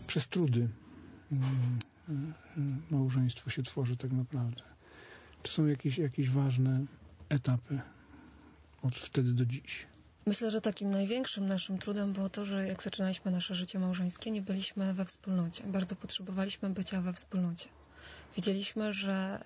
przez trudy małżeństwo się tworzy tak naprawdę. Czy są jakieś ważne etapy od wtedy do dziś? Myślę, że takim największym naszym trudem było to, że jak zaczynaliśmy nasze życie małżeńskie, nie byliśmy we wspólnocie. Bardzo potrzebowaliśmy bycia we wspólnocie. Wiedzieliśmy, że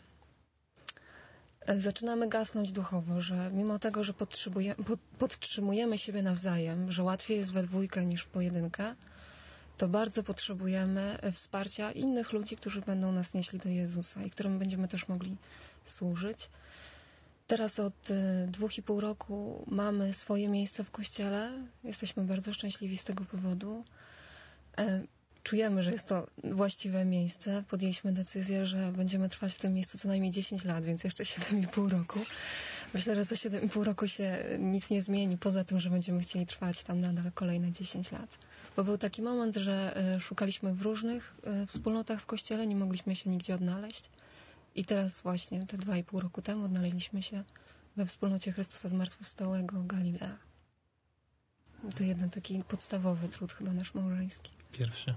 zaczynamy gasnąć duchowo, że mimo tego, że podtrzymujemy siebie nawzajem, że łatwiej jest we dwójkę niż w pojedynkę, to bardzo potrzebujemy wsparcia innych ludzi, którzy będą nas nieśli do Jezusa i którym będziemy też mogli służyć. Teraz od 2,5 roku mamy swoje miejsce w Kościele. Jesteśmy bardzo szczęśliwi z tego powodu. Czujemy, że jest to właściwe miejsce. Podjęliśmy decyzję, że będziemy trwać w tym miejscu co najmniej 10 lat, więc jeszcze 7,5 roku. Myślę, że za 7,5 roku się nic nie zmieni, poza tym, że będziemy chcieli trwać tam nadal kolejne 10 lat. Bo był taki moment, że szukaliśmy w różnych wspólnotach w Kościele, nie mogliśmy się nigdzie odnaleźć. I teraz właśnie, te 2,5 roku temu odnaleźliśmy się we wspólnocie Chrystusa Zmartwychwstałego Galilea. To jeden taki podstawowy trud chyba nasz małżeński. Pierwszy.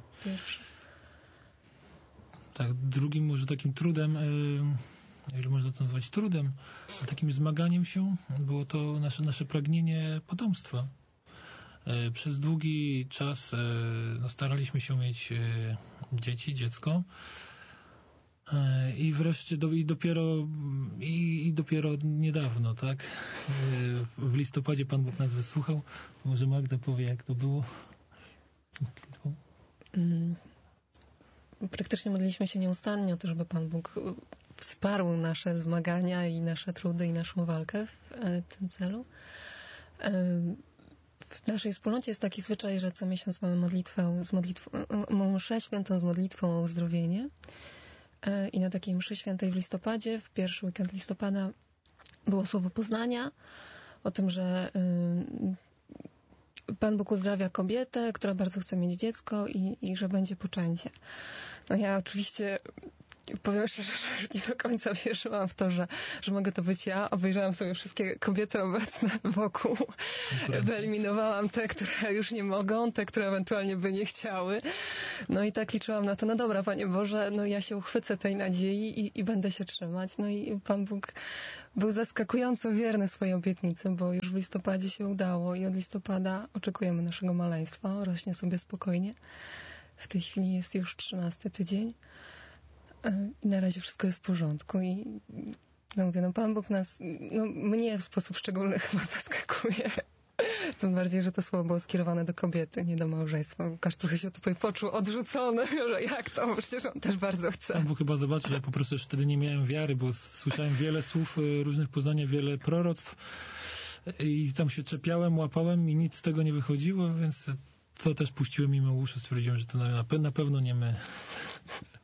Tak, drugim może takim trudem, ile można to nazwać trudem, takim zmaganiem się, było to nasze pragnienie potomstwa. Przez długi czas staraliśmy się mieć dziecko. I wreszcie dopiero niedawno, tak? W listopadzie Pan Bóg nas wysłuchał. Może Magda powie, jak to było? Praktycznie modliliśmy się nieustannie o to, żeby Pan Bóg wsparł nasze zmagania i nasze trudy i naszą walkę w tym celu. W naszej wspólnocie jest taki zwyczaj, że co miesiąc mamy mszę świętą z modlitwą o uzdrowienie. I na takiej mszy świętej w listopadzie, w pierwszy weekend listopada, było słowo poznania o tym, że Pan Bóg uzdrawia kobietę, która bardzo chce mieć dziecko i że będzie poczęcie. No ja oczywiście powiem szczerze, że nie do końca wierzyłam w to, że mogę to być ja. Obejrzałam sobie wszystkie kobiety obecne wokół. Wyeliminowałam te, które już nie mogą, te, które ewentualnie by nie chciały. No i tak liczyłam na to, no dobra, Panie Boże, no ja się uchwycę tej nadziei i będę się trzymać. No i Pan Bóg był zaskakująco wierny swojej obietnicy, bo już w listopadzie się udało i od listopada oczekujemy naszego maleństwa. Rośnie sobie spokojnie. W tej chwili jest już 13 tydzień. I na razie wszystko jest w porządku i no mówię, no Pan Bóg mnie w sposób szczególny chyba zaskakuje. Tym bardziej, że to słowo było skierowane do kobiety, nie do małżeństwa. Łukasz trochę się tutaj poczuł odrzucony, że jak to? Przecież on też bardzo chce. Pan Bóg chyba zobaczył, że ja po prostu już wtedy nie miałem wiary, bo słyszałem wiele słów różnych poznania, wiele proroctw i tam się czepiałem, łapałem i nic z tego nie wychodziło, więc to też puściłem mimo uszy, stwierdziłem, że to na pewno nie my.